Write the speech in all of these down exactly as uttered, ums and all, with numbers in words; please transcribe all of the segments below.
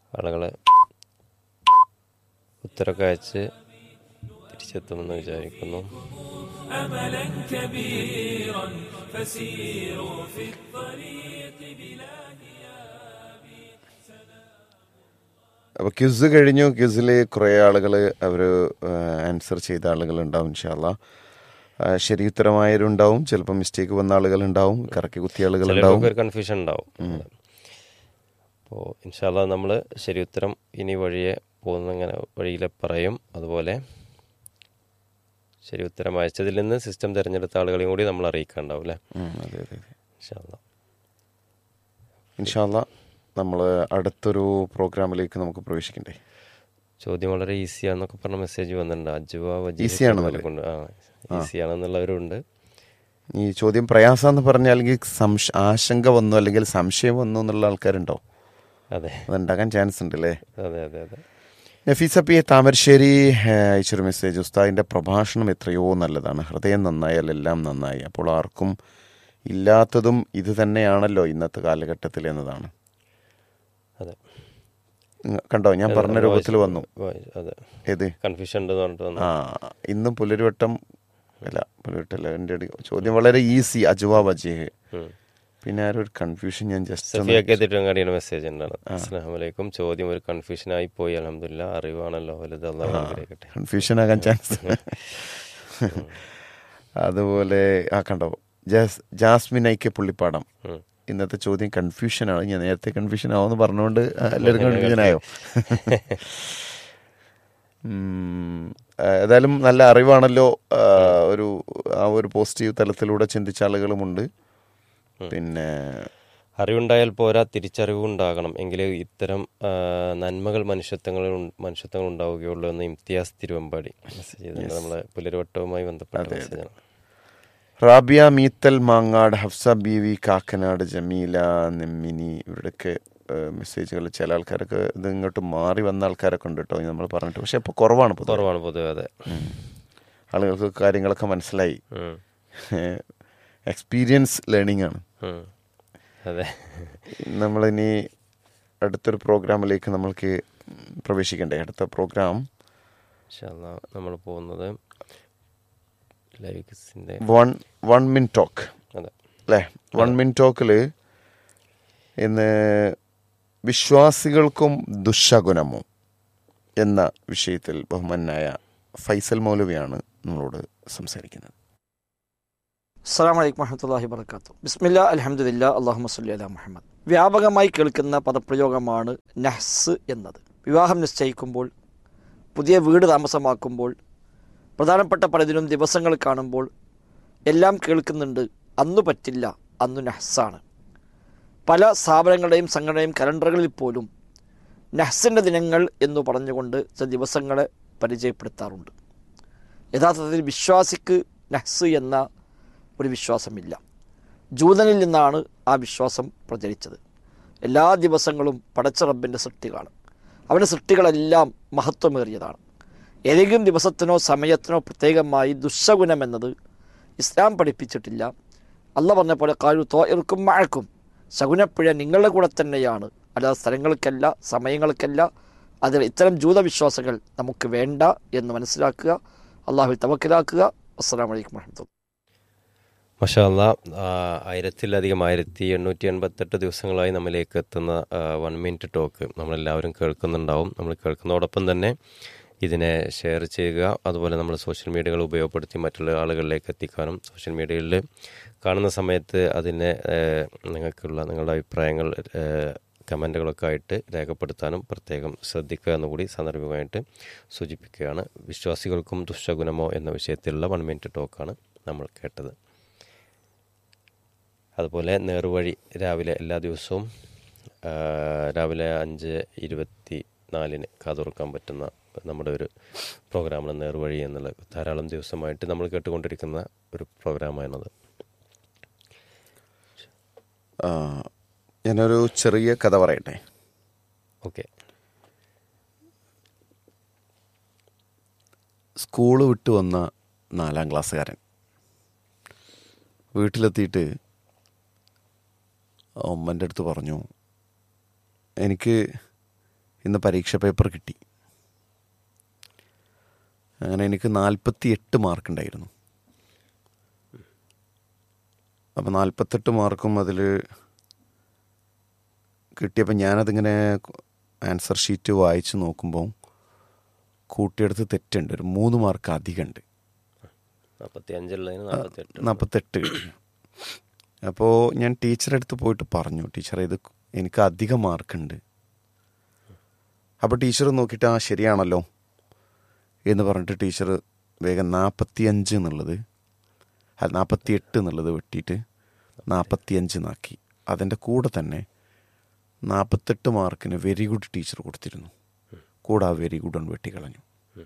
ആളുകൾ ഉത്തരമൊക്കെ അയച്ച് തിരിച്ചെത്തുമെന്ന് വിചാരിക്കുന്നു. അപ്പോൾ ക്വിസ് കഴിഞ്ഞു. ക്വിസിൽ കുറേ ആളുകൾ അവർ ആൻസർ ചെയ്ത ആളുകളുണ്ടാവും. ഇൻഷാ അല്ലാ ശരി ഉത്തരമായവരുണ്ടാവും, ചിലപ്പോൾ മിസ്റ്റേക്ക് വന്ന ആളുകളുണ്ടാവും, കറക്കി കുത്തിയ ആളുകളുണ്ടാവും, കൺഫ്യൂഷൻ ഉണ്ടാവും. അപ്പോൾ ഇൻഷാ അല്ലാ നമ്മൾ ശരി ഉത്തരം ഇനി വഴിയെ പോകുന്ന ഇങ്ങനെ വഴിയിലെ പറയും. അതുപോലെ ശരി ഉത്തരം അയച്ചതിൽ നിന്ന് സിസ്റ്റം തിരഞ്ഞെടുത്ത ആളുകളെയും കൂടി നമ്മൾ അറിയിക്കാണ്ടാവും അല്ലേ? അതെ അതെ ഇൻഷാ അല്ലാ. ഇൻഷാ അല്ലാ നമ്മൾ അടുത്തൊരു പ്രോഗ്രാമിലേക്ക് നമുക്ക് പ്രവേശിക്കണ്ടേ? ചോദ്യം വളരെ ഈസിയാണെന്നൊക്കെ പറഞ്ഞ മെസ്സേജ് വന്നിട്ടുണ്ട്. അജുവ ഈസിയാണെന്നല്ലേ? കൊണ്ട് ആ ഈസിയാണെന്നുള്ളവരുണ്ട്. ഈ ചോദ്യം പ്രയാസമെന്ന് പറഞ്ഞാൽ അല്ലെങ്കിൽ സംശ ആശങ്ക വന്നു അല്ലെങ്കിൽ സംശയം വന്നു എന്നുള്ള ആൾക്കാരുണ്ടോ? അതെ, അതുണ്ടാകാൻ ചാൻസ് ഉണ്ട് അല്ലേ? അതെ അതെ അതെ. നഫീസ പി താമരശ്ശേരി അയച്ചൊരു മെസ്സേജ്: ഉസ്താദിൻ്റെ പ്രഭാഷണം എത്രയോ നല്ലതാണ്, ഹൃദയം നന്നായാൽ എല്ലാം നന്നായി. അപ്പോൾ ആർക്കും ഇല്ലാത്തതും ഇത് തന്നെയാണല്ലോ ഇന്നത്തെ കാലഘട്ടത്തിൽ എന്നതാണ്. അതെ, കണ്ടോ, ഞാൻ പറഞ്ഞ രൂപത്തിൽ വന്നു. അതെ, ഏത് കൺഫ്യൂഷൻ ഉണ്ടെന്ന് പറഞ്ഞിട്ട് വന്നു. ആ ഇന്നും പുലരുവട്ടം അല്ല പുലരുവട്ടല്ല എൻ്റെ ചോദ്യം വളരെ ഈസി. അജുവ വജീഹ്. പിന്നെ ആരോ ഒരു കൺഫ്യൂഷൻ ഞാൻ ജസ്റ്റ് മെസ്സേജ് ഉണ്ടാണ്. അസ്സലാമു അലൈക്കും. ചോദ്യം ഒരു കൺഫ്യൂഷൻ ആയി പോയി. അൽഹംദുലില്ലാ, അറിവാണല്ലോ വലുത്. അല്ലാഹു അനുഗ്രഹിക്കട്ടെ. കൺഫ്യൂഷൻ ആകാൻ ചാൻസ്. അതുപോലെ ആ കണ്ടോ, ജാസ് ജാസ്മിൻ ഐക്യ പുള്ളിപ്പാടം. ഇന്നത്തെ ചോദ്യം കൺഫ്യൂഷനാണ്. ഞാൻ നേരത്തെ കൺഫ്യൂഷൻ ആവുമെന്ന് പറഞ്ഞുകൊണ്ട് എല്ലാവരും കൺഫ്യൂഷൻ ആയോ? ഏതായാലും നല്ല അറിവാണല്ലോ. ഒരു ആ ഒരു പോസിറ്റീവ് തലത്തിലൂടെ ചിന്തിച്ച ആളുകളുമുണ്ട്. പിന്നെ അറിവുണ്ടായാൽ പോരാ, തിരിച്ചറിവ് ഉണ്ടാകണം. എങ്കിലേ ഇത്തരം നന്മകൾ മനുഷ്യത്വങ്ങൾ മനുഷ്യത്വങ്ങൾ ഉണ്ടാവുകയുള്ളൂ എന്ന് ഇംതിയാസ് തിരുവമ്പാടി മെസ്സേജ് ചെയ്തിട്ടുണ്ട്. നമ്മളെ പുലരുവട്ടവുമായി ബന്ധപ്പെട്ട മെസ്സേജാണ്. റാബിയ മീത്തൽ മാങ്ങാട്, ഹഫ്സ ബി വി കാക്കനാട്, ജമീല നെമ്മിനി, ഇവരുടെയൊക്കെ മെസ്സേജുകൾ. ചില ആൾക്കാരൊക്കെ ഇത് ഇങ്ങോട്ട് മാറി വന്ന ആൾക്കാരൊക്കെ ഉണ്ട് കേട്ടോ, നമ്മൾ പറഞ്ഞിട്ട്. പക്ഷെ ഇപ്പോൾ കുറവാണ് കുറവാണ് പൊതുവെ. അതെ, ആളുകൾക്ക് കാര്യങ്ങളൊക്കെ മനസ്സിലായി. എക്സ്പീരിയൻസ് ലേണിംഗ് ആണ്. അതെ, നമ്മളിനി അടുത്തൊരു പ്രോഗ്രാമിലേക്ക് നമ്മൾക്ക് പ്രവേശിക്കണ്ടേ? അടുത്ത പ്രോഗ്രാം നമ്മൾ പോകുന്നത് വൺ വൺ മിൻ ടോക്ക് അല്ലേ? വൺ മിൻ ടോക്കിൽ ഇന്ന് വിശ്വാസികൾക്കും ദുശകുനമോ എന്ന വിഷയത്തിൽ ബഹുമാനായ ഫൈസൽ മൗലവിയാണ് നമ്മളോട് സംസാരിക്കുന്നത്. അസ്സലാമു അലൈക്കും വറഹ്മത്തുള്ളാഹി വബറകാതുഹു. ബിസ്മില്ലാ അൽഹംദുലില്ലാ അല്ലാഹുമ്മ സ്വല്ലി അലാ മുഹമ്മദ്. വ്യാപകമായി കേൾക്കുന്ന പദപ്രയോഗമാണ് നഹ്സ് എന്നത്. വിവാഹം നിശ്ചയിക്കുമ്പോൾ, പുതിയ വീട് താമസമാക്കുമ്പോൾ, പ്രധാനപ്പെട്ട പലതിനും ദിവസങ്ങൾ കാണുമ്പോൾ എല്ലാം കേൾക്കുന്നുണ്ട് അന്നു പറ്റില്ല, അന്നു നഹ്സാണ്. പല സ്ഥാപനങ്ങളുടെയും സംഘടനയും കലണ്ടറുകളിൽ പോലും നഹ്സിൻ്റെ ദിനങ്ങൾ എന്നു പറഞ്ഞുകൊണ്ട് ചില ദിവസങ്ങളെ പരിചയപ്പെടുത്താറുണ്ട്. യഥാർത്ഥത്തിൽ വിശ്വാസിക്ക് നഹ്സ് എന്ന ഒരു വിശ്വാസമില്ല. ജൂതനിൽ നിന്നാണ് ആ വിശ്വാസം പ്രചരിച്ചത്. എല്ലാ ദിവസങ്ങളും പടച്ച റബ്ബിൻ്റെ സൃഷ്ടികളാണ്. അവൻ്റെ സൃഷ്ടികളെല്ലാം മഹത്വമേറിയതാണ്. ഏതെങ്കിലും ദിവസത്തിനോ സമയത്തിനോ പ്രത്യേകമായി ദുശകുനമെന്നത് ഇസ്ലാം പഠിപ്പിച്ചിട്ടില്ല. അള്ള പറഞ്ഞ പോലെ കാലു തോർക്കും മഴക്കും, ശകുനപ്പിഴ നിങ്ങളുടെ കൂടെ തന്നെയാണ്, അല്ലാതെ സ്ഥലങ്ങൾക്കല്ല സമയങ്ങൾക്കല്ല. അതിൽ ഇത്തരം ജൂതവിശ്വാസങ്ങൾ നമുക്ക് വേണ്ട എന്ന് മനസ്സിലാക്കുക. അള്ളാഹു തവക്കലാക്കുക. അസ്സലാമു അലൈക്കും വറഹ്മത്തുള്ളാഹി. മാഷാ അല്ലാഹ്, ആയിരത്തിലധികം ആയിരത്തി എണ്ണൂറ്റി എൺപത്തെട്ട് ദിവസങ്ങളായി നമ്മിലേക്ക് എത്തുന്ന വൺ മിനിറ്റ് ടോക്ക് നമ്മളെല്ലാവരും കേൾക്കുന്നുണ്ടാവും. നമ്മൾ കേൾക്കുന്നതോടൊപ്പം തന്നെ ഇതിനെ ഷെയർ ചെയ്യുക. അതുപോലെ നമ്മൾ സോഷ്യൽ മീഡിയകൾ ഉപയോഗപ്പെടുത്തി മറ്റുള്ള ആളുകളിലേക്ക് എത്തിക്കാനും, സോഷ്യൽ മീഡിയയിൽ കാണുന്ന സമയത്ത് അതിനെ നിങ്ങൾക്കുള്ള നിങ്ങളുടെ അഭിപ്രായങ്ങൾ കമൻറ്റുകളൊക്കെ ആയിട്ട് രേഖപ്പെടുത്താനും പ്രത്യേകം ശ്രദ്ധിക്കുക എന്നുകൂടി സാന്ദർഭികമായിട്ട് സൂചിപ്പിക്കുകയാണ്. വിശ്വാസികൾക്കും ദുശകുനമോ എന്ന വിഷയത്തിലുള്ള വൺ മിനിറ്റ് ടോക്കാണ് നമ്മൾ കേട്ടത്. അതുപോലെ നേർവഴി രാവിലെ എല്ലാ ദിവസവും രാവിലെ അഞ്ച് ഇരുപത്തി നാലിന് കാതുറക്കാൻ പറ്റുന്ന നമ്മുടെ ഒരു പ്രോഗ്രാമാണ് നേർവഴി എന്നുള്ള. ധാരാളം ദിവസമായിട്ട് നമ്മൾ കേട്ടുകൊണ്ടിരിക്കുന്ന ഒരു പ്രോഗ്രാമാണത്. ഞാനൊരു ചെറിയ കഥ പറയട്ടെ. ഓക്കെ. സ്കൂള് വിട്ട് വന്ന നാലാം ക്ലാസ്സുകാരൻ വീട്ടിലെത്തിയിട്ട് ഉമ്മൻ്റെ അടുത്ത് പറഞ്ഞു, എനിക്ക് ഇന്ന് പരീക്ഷ പേപ്പർ കിട്ടി. അങ്ങനെ എനിക്ക് നാൽപ്പത്തി എട്ട് മാർക്കുണ്ടായിരുന്നു. അപ്പോൾ നാൽപ്പത്തെട്ട് മാർക്കും അതിൽ കിട്ടിയപ്പോൾ ഞാനതിങ്ങനെ ആൻസർ ഷീറ്റ് വായിച്ച് നോക്കുമ്പോൾ കൂട്ടിയെടുത്ത് തെറ്റുണ്ട്, ഒരു മൂന്ന് മാർക്ക് അധികമുണ്ട്. നാൽപ്പത്തെട്ട് കിട്ടി. അപ്പോൾ ഞാൻ ടീച്ചറെ അടുത്ത് പോയിട്ട് പറഞ്ഞു, ടീച്ചറെ ഇത് എനിക്ക് അധികം മാർക്കുണ്ട്. അപ്പോൾ ടീച്ചർ നോക്കിയിട്ട് ആ ശരിയാണല്ലോ എന്ന് പറഞ്ഞിട്ട് ടീച്ചർ വേഗം നാൽപ്പത്തി അഞ്ച് എന്നുള്ളത് അത് നാൽപ്പത്തി എട്ട് എന്നുള്ളത് വെട്ടിയിട്ട് നാൽപ്പത്തി അഞ്ചിനാക്കി. അതിൻ്റെ കൂടെ തന്നെ നാൽപ്പത്തെട്ട് മാർക്കിന് വെരി ഗുഡ് ടീച്ചർ കൊടുത്തിരുന്നു. കൂടെ ആ വെരി ഗുഡ് ഒന്ന് വെട്ടിക്കളഞ്ഞു.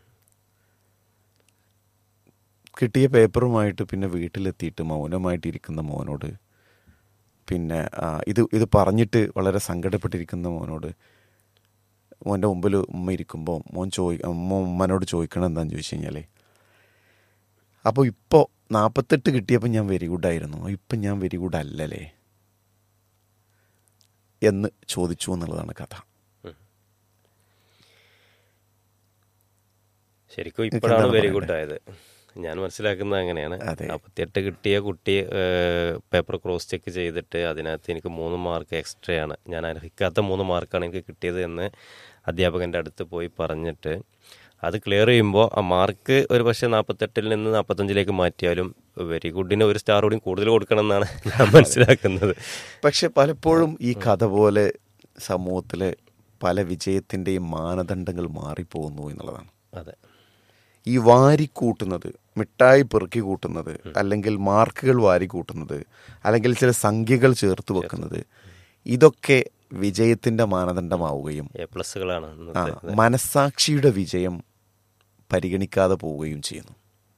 കിട്ടിയ പേപ്പറുമായിട്ട് പിന്നെ വീട്ടിലെത്തിയിട്ട് മൗനമായിട്ടിരിക്കുന്ന മോനോട്, പിന്നെ ഇത് ഇത് പറഞ്ഞിട്ട് വളരെ സങ്കടപ്പെട്ടിരിക്കുന്ന മോനോട്, മോൻ്റെ മുമ്പിൽ ഉമ്മ ഇരിക്കുമ്പോൾ മോൻ ചോദി ഉമ്മ ഉമ്മനോട് ചോദിക്കണം എന്താണെന്ന് ചോദിച്ചു കഴിഞ്ഞാൽ, അപ്പോൾ ഇപ്പോൾ നാൽപ്പത്തെട്ട് കിട്ടിയപ്പോൾ ഞാൻ വെരി ഗുഡായിരുന്നു, ഇപ്പം ഞാൻ വെരി ഗുഡ് അല്ലല്ലേ എന്ന് ചോദിച്ചു എന്നുള്ളതാണ് കഥ. ശരിക്കും ഇപ്പോഴാണ് വെരി ഗുഡ് ആയത്. ഞാൻ മനസ്സിലാക്കുന്നത് അങ്ങനെയാണ്. നാൽപ്പത്തിയെട്ട് കിട്ടിയ കുട്ടി പേപ്പർ ക്രോസ് ചെക്ക് ചെയ്തിട്ട് അതിനകത്ത് എനിക്ക് മൂന്ന് മാർക്ക് എക്സ്ട്രാ ആണ്, ഞാൻ അർഹിക്കാത്ത മൂന്ന് മാർക്കാണ് എനിക്ക് കിട്ടിയത് എന്ന് അധ്യാപകൻ്റെ അടുത്ത് പോയി പറഞ്ഞിട്ട് അത് ക്ലിയർ ചെയ്യുമ്പോൾ ആ മാർക്ക് ഒരു പക്ഷേ നാൽപ്പത്തെട്ടിൽ നിന്ന് നാൽപ്പത്തഞ്ചിലേക്ക് മാറ്റിയാലും വെരി ഗുഡിന് ഒരു സ്റ്റാർ കൂടി കൂടുതൽ കൊടുക്കണം എന്നാണ് ഞാൻ മനസ്സിലാക്കുന്നത്. പക്ഷെ പലപ്പോഴും ഈ കഥ പോലെ സമൂഹത്തിലെ പല വിജയത്തിൻ്റെയും മാനദണ്ഡങ്ങൾ മാറിപ്പോകുന്നു എന്നുള്ളതാണ്. അതെ, ഈ വാരിക്കൂട്ടുന്നത്, മിഠായി പെറുക്കി കൂട്ടുന്നത്, അല്ലെങ്കിൽ മാർക്കുകൾ വാരിക്കൂട്ടുന്നത്, അല്ലെങ്കിൽ ചില സംഖ്യകൾ ചേർത്ത് വെക്കുന്നത്, ഇതൊക്കെ വിജയത്തിൻ്റെ മാനദണ്ഡമാവുകയും എ പ്ലസുകളാണ് മനസ്സാക്ഷിയുടെ വിജയം പരിഗണിക്കാതെ പോവുകയും ചെയ്യുന്നു.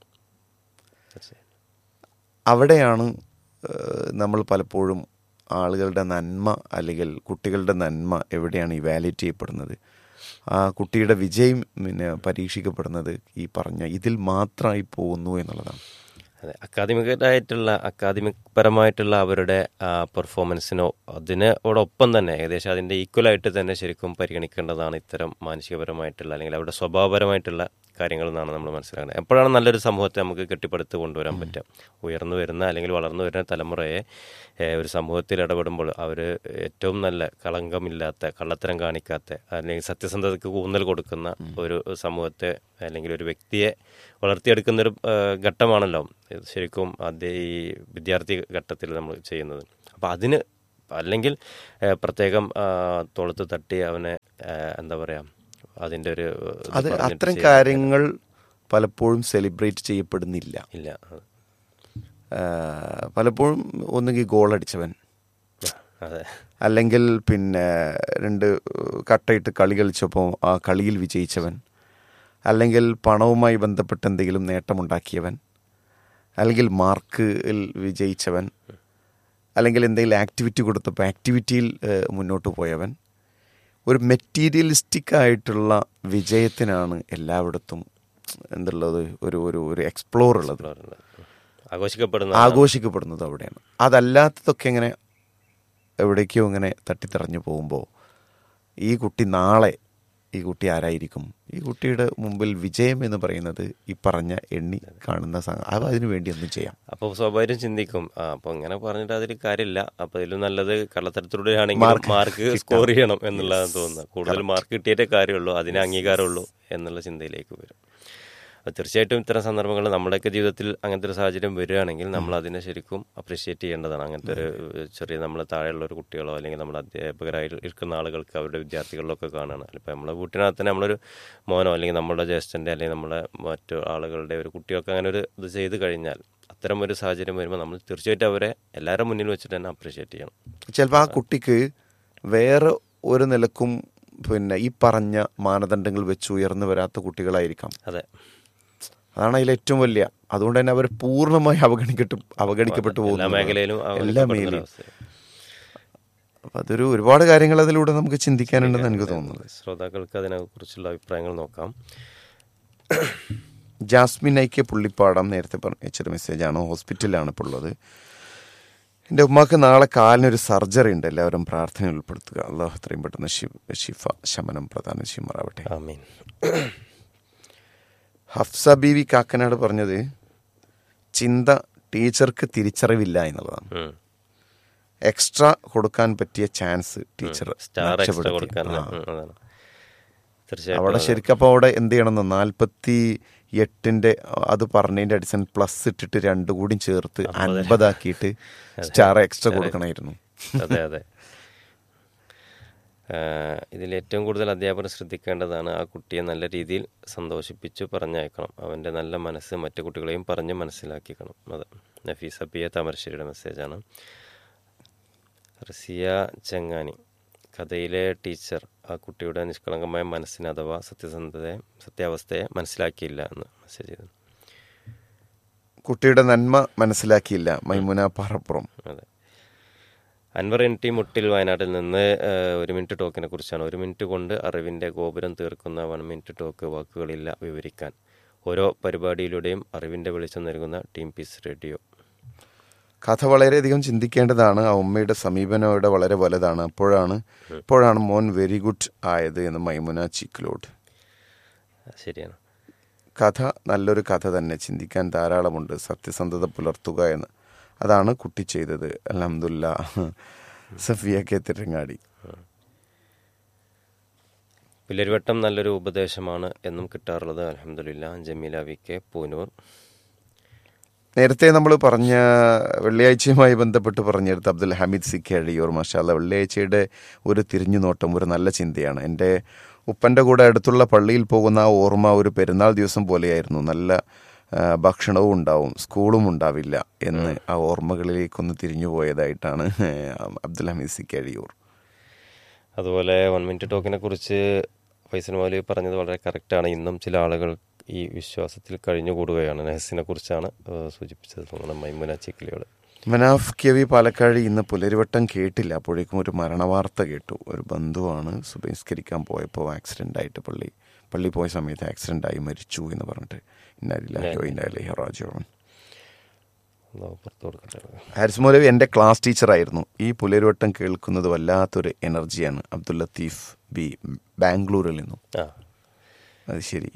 അവിടെയാണ് നമ്മൾ പലപ്പോഴും ആളുകളുടെ നന്മ അല്ലെങ്കിൽ കുട്ടികളുടെ നന്മ എവിടെയാണ് ഇവാലുവേറ്റ് ചെയ്യപ്പെടുന്നത്, ആ കുട്ടിയുടെ വിജയം പിന്നെ പരീക്ഷിക്കപ്പെടുന്നത് ഈ പറഞ്ഞ ഇതിൽ മാത്രമായി പോകുന്നു എന്നുള്ളതാണ്. അതെ, അക്കാദമികമായിട്ടുള്ള അക്കാദമിക് പരമായിട്ടുള്ള അവരുടെ പെർഫോമൻസിനോ അതിനോടൊപ്പം തന്നെ ഏകദേശം അതിൻ്റെ ഈക്വലായിട്ട് തന്നെ ശരിക്കും പരിഗണിക്കേണ്ടതാണ് ഇത്തരം മാനസികപരമായിട്ടുള്ള അല്ലെങ്കിൽ അവരുടെ സ്വഭാവപരമായിട്ടുള്ള കാര്യങ്ങൾ എന്നാണ് നമ്മൾ മനസ്സിലാക്കുന്നത്. എപ്പോഴാണ് നല്ലൊരു സമൂഹത്തെ നമുക്ക് കെട്ടിപ്പടുത്ത് കൊണ്ടുവരാൻ പറ്റുക? ഉയർന്നു വരുന്ന അല്ലെങ്കിൽ വളർന്നു വരുന്ന തലമുറയെ ഒരു സമൂഹത്തിൽ ഇടപെടുമ്പോൾ അവർ ഏറ്റവും നല്ല കളങ്കമില്ലാത്ത, കള്ളത്തരം കാണിക്കാത്ത, അല്ലെങ്കിൽ സത്യസന്ധതയ്ക്ക് ഊന്നൽ കൊടുക്കുന്ന ഒരു സമൂഹത്തെ അല്ലെങ്കിൽ ഒരു വ്യക്തിയെ വളർത്തിയെടുക്കുന്നൊരു ഘട്ടമാണല്ലോ ശരിക്കും അതേ ഈ വിദ്യാർത്ഥി ഘട്ടത്തിൽ നമ്മൾ ചെയ്യുന്നത്. അപ്പോൾ അതിന് അല്ലെങ്കിൽ പ്രത്യേകം തോളത്ത് തട്ടി അവനെ എന്താ പറയുക അതിൻ്റെ ഒരു അത് അത്തരം കാര്യങ്ങൾ പലപ്പോഴും സെലിബ്രേറ്റ് ചെയ്യപ്പെടുന്നില്ല. ഇല്ല, പലപ്പോഴും ഒന്നുകിൽ ഗോളടിച്ചവൻ, അതെ, അല്ലെങ്കിൽ പിന്നെ രണ്ട് കട്ടയിട്ട് കളി കളിച്ചപ്പോൾ ആ കളിയിൽ വിജയിച്ചവൻ, അല്ലെങ്കിൽ പണവുമായി ബന്ധപ്പെട്ട് എന്തെങ്കിലും നേട്ടമുണ്ടാക്കിയവൻ, അല്ലെങ്കിൽ മാർക്കിൽ വിജയിച്ചവൻ, അല്ലെങ്കിൽ എന്തെങ്കിലും ആക്ടിവിറ്റി കൊടുത്തപ്പോൾ ആക്ടിവിറ്റിയിൽ മുന്നോട്ട് പോയവൻ. ഒരു മെറ്റീരിയലിസ്റ്റിക് ആയിട്ടുള്ള വിജയത്തിനാണ് എല്ലായിടത്തും എന്തുള്ളത്, ഒരു ഒരു ഒരു എക്സ്പ്ലോർ ഉള്ളത്, ആഘോഷിക്കപ്പെടുന്നത് ആഘോഷിക്കപ്പെടുന്നത് അവിടെയാണ്. അതല്ലാത്തതൊക്കെ ഇങ്ങനെ എവിടേക്കോ ഇങ്ങനെ തട്ടിത്തറഞ്ഞു പോകുമ്പോൾ ഈ കുട്ടി നാളെ ഈ കുട്ടി ആരായിരിക്കും? ഈ കുട്ടിയുടെ മുമ്പിൽ വിജയം എന്ന് പറയുന്നത് ഈ പറഞ്ഞ എണ്ണി കാണുന്ന അത് അതിനു വേണ്ടി ഒന്നും ചെയ്യാം. അപ്പോൾ സ്വാഭാവികം ചിന്തിക്കും, ആ അപ്പോൾ ഇങ്ങനെ പറഞ്ഞിട്ട് അതിൽ കാര്യമില്ല, അപ്പോൾ ഇതിലും നല്ലത് കള്ളത്തരത്തിലൂടെ ആണെങ്കിൽ മാർക്ക് സ്കോർ ചെയ്യണം എന്നുള്ളതാണ് തോന്നുന്നത്. കൂടുതൽ മാർക്ക് കിട്ടിയിട്ടേ കാര്യമുള്ളൂ, അതിന് അംഗീകാരമുള്ളൂ എന്നുള്ള ചിന്തയിലേക്ക് വരും. തീർച്ചയായിട്ടും ഇത്തരം സന്ദർഭങ്ങൾ നമ്മുടെയൊക്കെ ജീവിതത്തിൽ അങ്ങനത്തെ ഒരു സാഹചര്യം വരികയാണെങ്കിൽ നമ്മൾ അതിനെ ശരിക്കും അപ്രീഷിയേറ്റ് ചെയ്യേണ്ടതാണ്. അങ്ങനത്തെ ഒരു ചെറിയ നമ്മളെ താഴെയുള്ള ഒരു കുട്ടികളോ അല്ലെങ്കിൽ നമ്മുടെ അധ്യാപകരായി ഇരിക്കുന്ന ആളുകൾക്ക് അവരുടെ വിദ്യാർത്ഥികളിലൊക്കെ കാണുകയാണ്. ഇപ്പോൾ നമ്മളെ വീട്ടിനകത്ത് തന്നെ നമ്മളൊരു മോനോ അല്ലെങ്കിൽ നമ്മുടെ ജ്യേഷ്ഠൻ്റെ അല്ലെങ്കിൽ നമ്മുടെ മറ്റു ആളുകളുടെ ഒരു കുട്ടികൾക്ക് അങ്ങനെ ഒരു ഇത് ചെയ്ത് കഴിഞ്ഞാൽ അത്തരം ഒരു സാഹചര്യം വരുമ്പോൾ നമ്മൾ തീർച്ചയായിട്ടും അവരെ എല്ലാവരും മുന്നിൽ വെച്ചിട്ട് തന്നെ അപ്രീഷിയേറ്റ് ചെയ്യണം. ചിലപ്പോൾ ആ കുട്ടിക്ക് വേറെ ഒരു നിലക്കും പിന്നെ ഈ പറഞ്ഞ മാനദണ്ഡങ്ങൾ വെച്ച് ഉയർന്നു വരാത്ത കുട്ടികളായിരിക്കാം. അതെ, അതാണ് അതിൽ ഏറ്റവും വലിയ. അതുകൊണ്ട് തന്നെ അവർ പൂർണ്ണമായി അവഗണിക്കപ്പെട്ടു അവഗണിക്കപ്പെട്ടു പോകുന്നു മേഖലയിലും എല്ലാ മേഖലയും. അപ്പം അതൊരു ഒരുപാട് കാര്യങ്ങൾ അതിലൂടെ നമുക്ക് ചിന്തിക്കാനുണ്ടെന്ന് എനിക്ക് തോന്നുന്നത്. ശ്രോതാക്കൾക്ക് അതിനെക്കുറിച്ചുള്ള അഭിപ്രായങ്ങൾ നോക്കാം. ജാസ്മിൻ ഐക്യ പുള്ളിപ്പാടം നേരത്തെ പറഞ്ഞ മെസ്സേജാണ്. ഹോസ്പിറ്റലിലാണ് ഇപ്പോൾ ഉള്ളത്. എൻ്റെ ഉമ്മാക്ക് നാളെ കാലിനൊരു സർജറി ഉണ്ട്, എല്ലാവരും പ്രാർത്ഥന ഉൾപ്പെടുത്തുക. അള്ളാഹു എത്രയും പെട്ടെന്ന് ഷിഫ ശമനം പ്രദാനം ചെയ്യുമാറാവട്ടെ. ആമീൻ. ഹഫ്സ ബീവി കാക്കനാട് പറഞ്ഞത് ചിന്ത ടീച്ചർക്ക് തിരിച്ചറിവില്ല എന്നുള്ളതാണ്. ഉം. എക്സ്ട്രാ കൊടുക്കാൻ പറ്റിയ ചാൻസ് ടീച്ചർ സ്റ്റാർ എക്സ്ട്രാ നഷ്ടപ്പെടുത്തി. കൊടുക്കാൻ ആ. ഉം, അതാണ്. അവിടെ തീർച്ചയായിട്ടും ശരിക്കും അപ്പോൾ അവിടെ എന്ത് ചെയ്യണമെന്ന് നാൽപ്പത്തി എട്ടിന്റെ അത് പറഞ്ഞതിന്റെ അടിസ്ഥാന പ്ലസ് ഇട്ടിട്ട് രണ്ടു കൂടി ചേർത്ത് അൻപതാക്കിയിട്ട് സ്റ്റാർ എക്സ്ട്രാ കൊടുക്കണമായിരുന്നു. അതെ അതെ. ഇതിൽ ഏറ്റവും കൂടുതൽ അധ്യാപകർ ശ്രദ്ധിക്കേണ്ടതാണ് ആ കുട്ടിയെ നല്ല രീതിയിൽ സന്തോഷിപ്പിച്ചു പറഞ്ഞയക്കണം. അവൻ്റെ നല്ല മനസ്സ് മറ്റു കുട്ടികളെയും പറഞ്ഞ് മനസ്സിലാക്കിക്കണം. അതെ. നഫീസ പി എ താമരശ്ശേരിയുടെ മെസ്സേജാണ്. റസിയ ചെങ്ങാനി, കഥയിലെ ടീച്ചർ ആ കുട്ടിയുടെ നിഷ്കളങ്കമായ മനസ്സിനെ അഥവാ സത്യസന്ധതയെ സത്യാവസ്ഥയെ മനസ്സിലാക്കിയില്ല എന്ന് മെസ്സേജ് ചെയ്തു. കുട്ടിയുടെ നന്മ മനസ്സിലാക്കിയില്ല. മൈമുന പാറപ്പുറം. അതെ. അൻവർ എൻ ടി മുട്ടിൽ വയനാട്ടിൽ നിന്ന് ഒരു മിനിറ്റ് ടോക്കിനെ കുറിച്ചാണ്. ഒരു മിനിറ്റ് കൊണ്ട് അറിവിൻ്റെ ഗോപുരം തീർക്കുന്ന വൺ മിനിറ്റ് ടോക്ക് വാക്കുകളില്ല വിവരിക്കാൻ. ഓരോ പരിപാടിയിലൂടെയും അറിവിൻ്റെ വെളിച്ചം നൽകുന്ന ടീം പീസ് റേഡിയോ. കഥ വളരെയധികം ചിന്തിക്കേണ്ടതാണ്. ആ ഉമ്മയുടെ സമീപനം ഇവിടെ വളരെ വലുതാണ്. അപ്പോഴാണ് ഇപ്പോഴാണ് മോൻ വെരി ഗുഡ് ആയത് എന്ന് മൈമുന ചിക്കലോട്. ശരിയാണ്. കഥ നല്ലൊരു കഥ തന്നെ, ചിന്തിക്കാൻ ധാരാളമുണ്ട്. സത്യസന്ധത പുലർത്തുക എന്ന് അതാണ് കുട്ടി ചെയ്തത്. അൽഹംദുലില്ലാഹ്. സഫിയ കെ തിരങ്ങാടി. പിള്ളേർവട്ടം നല്ലൊരു ഉപദേശമാണ് എന്നും കിട്ടാറുള്ളത്. അൽഹംദുലില്ലാഹ്. Jameela V K Poonoor. നേരത്തെ നമ്മൾ പറഞ്ഞ വെള്ളിയാഴ്ചയുമായി ബന്ധപ്പെട്ട് പറഞ്ഞെടുത്ത് അബ്ദുൽ ഹമീദ് സി കെ അഴിയൂർ. മാഷാഅല്ലാഹ്, വെള്ളിയാഴ്ചയുടെ ഒരു തിരിഞ്ഞുനോട്ടം ഒരു നല്ല ചിന്തയാണ്. എൻ്റെ ഉപ്പൻ്റെ കൂടെ അടുത്തുള്ള പള്ളിയിൽ പോകുന്ന ആ ഓർമ്മ ഒരു പെരുന്നാൾ ദിവസം പോലെയായിരുന്നു. നല്ല ഭക്ഷണവും ഉണ്ടാവും, സ്കൂളും ഉണ്ടാവില്ല എന്ന് ആ ഓർമ്മകളിലേക്കൊന്ന് തിരിഞ്ഞു പോയതായിട്ടാണ് അബ്ദുൽ ഹമീദ് സി കെ അഴിയൂർ. അതുപോലെ വൺ മിനിറ്റ് ടോക്കിനെ കുറിച്ച് ഫൈസൽ മൗലവി പറഞ്ഞത് വളരെ കറക്റ്റാണ്. ഇന്നും ചില ആളുകൾ ഈ വിശ്വാസത്തിൽ കഴിഞ്ഞുകൂടുകയാണ്. നെഹസിനെ കുറിച്ചാണ് സൂചിപ്പിച്ചത് നമ്മുടെ മൈമുന ചിക്കിലിയോട്. മനാഫ് കെ വി പാലക്കാട് ഇന്ന് പുലരിവട്ടം കേട്ടില്ല. അപ്പോഴേക്കും ഒരു മരണവാർത്ത കേട്ടു. ഒരു ബന്ധുവാണ് സുബഹിസ്കരിക്കാൻ പോയപ്പോൾ ആക്സിഡൻ്റ് ആയിട്ട് പള്ളി പള്ളി പോയ സമയത്ത് ആക്സിഡൻ്റ് ആയി മരിച്ചു എന്ന് പറഞ്ഞിട്ട് ഹാരിസ് മൗലവി എൻ്റെ ക്ലാസ് ടീച്ചറായിരുന്നു. ഈ പുലരിവട്ടം കേൾക്കുന്നത് വല്ലാത്തൊരു എനർജിയാണ്. അബ്ദുൽ ലത്തീഫ് ബി ബാംഗ്ലൂരിൽ നിന്നും. അത് ശരി.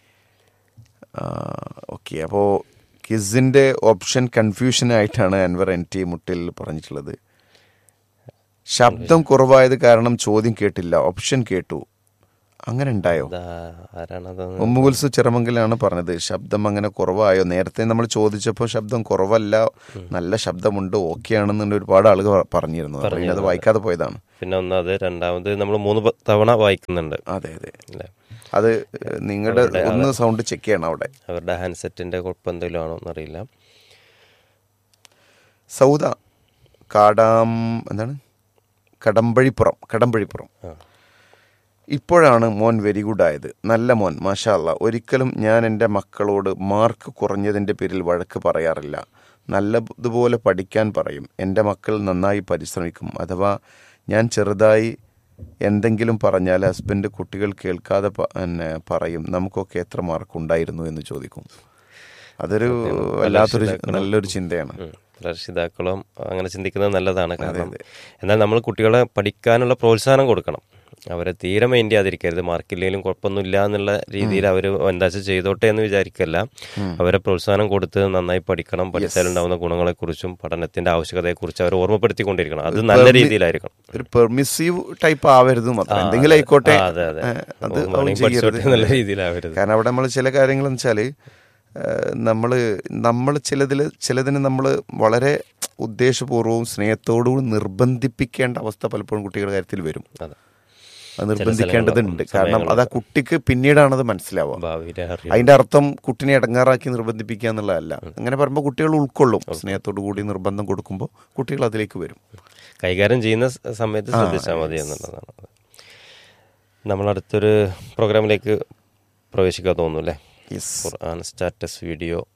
ഓക്കെ, അപ്പോൾ കിസിൻ്റെ ഓപ്ഷൻ കൺഫ്യൂഷനായിട്ടാണ് അൻവർ എൻ ടി മുട്ടിൽ പറഞ്ഞിട്ടുള്ളത്. ശബ്ദം കുറവായത് കാരണം ചോദ്യം കേട്ടില്ല, ഓപ്ഷൻ കേട്ടു. അങ്ങനെ ഉണ്ടായോ? ഉമ്മുകുൽസു ചിറമംഗലാണ് പറഞ്ഞത്. ശബ്ദം അങ്ങനെ കുറവായോ? നേരത്തെ നമ്മൾ ചോദിച്ചപ്പോൾ ശബ്ദം കുറവല്ല, നല്ല ശബ്ദമുണ്ട്, ഓക്കെ ആണെന്നുള്ള ഒരുപാട് ആളുകൾ പറഞ്ഞിരുന്നു. അത് വായിക്കാതെ പോയതാണ്. പിന്നെ ഒന്നത് രണ്ടാമത് നമ്മൾ മൂന്ന് തവണ വായിക്കുന്നുണ്ട്. അതെ അതെ, അത് നിങ്ങളുടെ ഒന്ന് സൗണ്ട് ചെക്ക് ചെയ്യണം അവിടെ. അവരുടെ ഹാൻഡ്സെറ്റിന്റെ കുഴപ്പം എന്തെങ്കിലും ആണോ എന്നറിയില്ല. സൗദ കാടാം എന്താണ് കടമ്പഴിപ്പുറം കടമ്പഴിപ്പുറം ഇപ്പോഴാണ് മോൻ വെരി ഗുഡ് ആയത്. നല്ല മോൻ, മാഷാ അല്ലാ. ഒരിക്കലും ഞാൻ എൻ്റെ മക്കളോട് മാർക്ക് കുറഞ്ഞതിൻ്റെ പേരിൽ വഴക്ക് പറയാറില്ല. നല്ലതുപോലെ പഠിക്കാൻ പറയും. എൻ്റെ മക്കൾ നന്നായി പരിശ്രമിക്കും. അഥവാ ഞാൻ ചെറുതായി എന്തെങ്കിലും പറഞ്ഞാൽ ഹസ്ബൻഡ് കുട്ടികൾ കേൾക്കാതെ പിന്നെ പറയും, നമുക്കൊക്കെ എത്ര മാർക്ക് ഉണ്ടായിരുന്നു എന്ന് ചോദിക്കും. അതൊരു വല്ലാത്തൊരു നല്ലൊരു ചിന്തയാണ്. രക്ഷിതാക്കളും അങ്ങനെ ചിന്തിക്കുന്നത് നല്ലതാണ്. കാരണം എന്നാൽ നമ്മൾ കുട്ടികളെ പഠിക്കാനുള്ള പ്രോത്സാഹനം കൊടുക്കണം. അവരെ തീരെ മൈൻഡ് ചെയ്യാതിരിക്കരുത്. മാർക്കില്ലെങ്കിലും കുഴപ്പമൊന്നുമില്ല എന്നുള്ള രീതിയിൽ അവർ എന്താ ചെയ്തോട്ടെ എന്ന് വിചാരിക്കല്ല. അവരെ പ്രോത്സാഹനം കൊടുത്ത് നന്നായി പഠിക്കണം. പഠിച്ചാലുണ്ടാവുന്ന ഗുണങ്ങളെക്കുറിച്ചും പഠനത്തിന്റെ ആവശ്യകതയെക്കുറിച്ചും അവർ ഓർമ്മപ്പെടുത്തിക്കൊണ്ടിരിക്കണം. അത് നല്ല രീതിയിലായിരിക്കണം. ഒരു പെർമിസീവ് ടൈപ്പ് ആവരുത്. എന്തെങ്കിലും ആയിക്കോട്ടെ, അത് നല്ല രീതിയിലാവരുത്. കാരണം അവിടെ നമ്മൾ ചില കാര്യങ്ങൾ വെച്ചാല് നമ്മൾ നമ്മൾ ചിലതിൽ ചിലതിന് നമ്മൾ വളരെ ഉദ്ദേശപൂർവ്വവും സ്നേഹത്തോടും നിർബന്ധിപ്പിക്കേണ്ട അവസ്ഥ പലപ്പോഴും കുട്ടികളുടെ കാര്യത്തിൽ വരും. അത് നിർബന്ധിക്കേണ്ടതുണ്ട്. കാരണം അത് ആ കുട്ടിക്ക് പിന്നീടാണത് മനസ്സിലാവുക. അതിന്റെ അർത്ഥം കുട്ടിനെ ഇടങ്ങാറാക്കി നിർബന്ധിപ്പിക്കുക എന്നുള്ളതല്ല. അങ്ങനെ പറയുമ്പോൾ കുട്ടികൾ ഉൾക്കൊള്ളും. സ്നേഹത്തോടു കൂടി നിർബന്ധം കൊടുക്കുമ്പോൾ കുട്ടികൾ അതിലേക്ക് വരും. കൈകാര്യം ചെയ്യുന്ന സമയത്ത് ശ്രദ്ധിച്ചാൽ മതി എന്നുള്ളതാണ്. നമ്മളടുത്തൊരു പ്രോഗ്രാമിലേക്ക് പ്രവേശിക്കാൻ തോന്നുന്നു അല്ലേ? ഖുർആൻ സ്റ്റാറ്റസ് വീഡിയോ